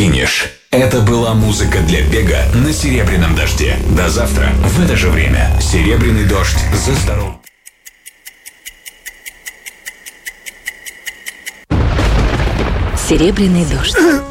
Финиш. Это была музыка для бега на Серебряном дожде. До завтра в это же время. Серебряный дождь за здоровье. Серебряный дождь.